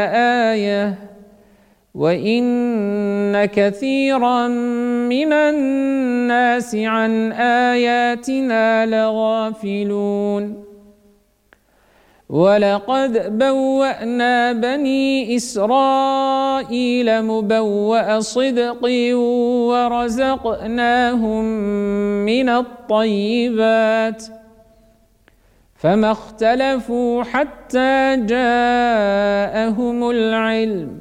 آية وإن كثيرا من الناس عن آياتنا لغافلون ولقد بوأنا بني إسرائيل مبوأ صدق ورزقناهم من الطيبات فما اختلفوا حتى جاءهم العلم